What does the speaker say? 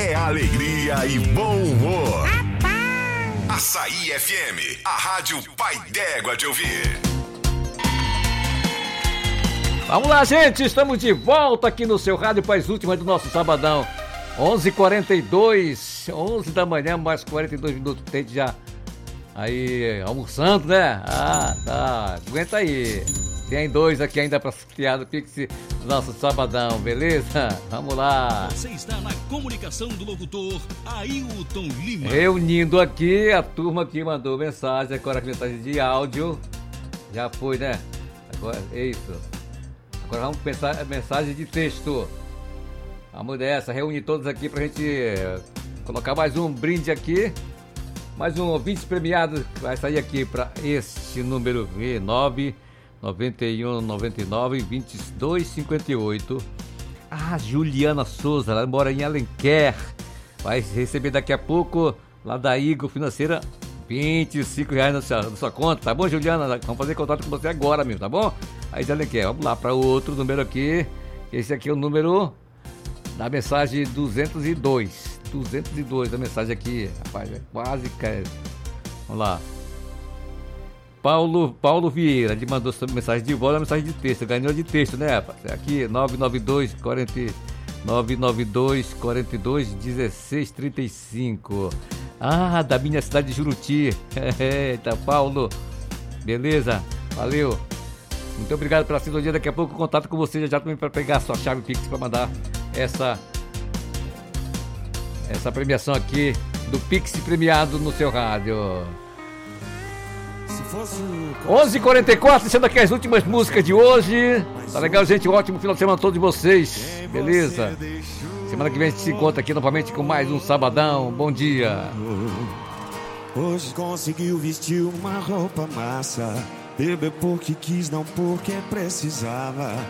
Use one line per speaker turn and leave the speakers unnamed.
é alegria e bom humor. Açaí FM, a rádio pai d'égua de ouvir.
Vamos lá, gente, estamos de volta aqui no seu rádio para as últimas do nosso sabadão. 11h42, 11 da manhã, mais 42 minutos. Tem já aí almoçando, né? Ah, tá. Aguenta aí. Tem dois aqui ainda para criar no Pix do nosso sabadão, beleza? Vamos lá.
Você está na comunicação do locutor Ailton Lima.
Reunindo aqui a turma que mandou mensagem, agora a mensagem de áudio. Já foi, né? Agora, é isso. Agora vamos pensar mensagem de texto. Vamos dessa, reunir todos aqui pra gente colocar mais um brinde aqui. Mais um ouvinte premiado que vai sair aqui pra este número 991992258. Ah, Juliana Souza, ela mora em Alenquer. Vai receber daqui a pouco, lá da Igor Financeira, R$25 na sua conta, tá bom, Juliana? Vamos fazer contato com você agora mesmo, tá bom? Aí de Alenquer, vamos lá para outro número aqui. Esse aqui é o número da mensagem 202. 202 a mensagem aqui, rapaz, é quase cai. Vamos lá. Paulo Vieira, ele mandou sua mensagem de volta, a mensagem de texto, ganhou de texto, né, rapaz? Aqui, 992-42-1635. Ah, da minha cidade de Juruti. Eita, Paulo. Beleza? Valeu. Muito obrigado pela sintonia. Daqui a pouco eu contato com você já também para pegar a sua chave Pix para mandar essa premiação aqui do Pix premiado no seu rádio. 11h44, sendo aqui as últimas músicas de hoje. Tá legal, gente? Um ótimo final de semana a todos vocês. Beleza? Semana que vem a gente se encontra aqui novamente com mais um sabadão. Bom dia.
Hoje conseguiu vestir uma roupa massa. Beber porque quis, não porque precisava.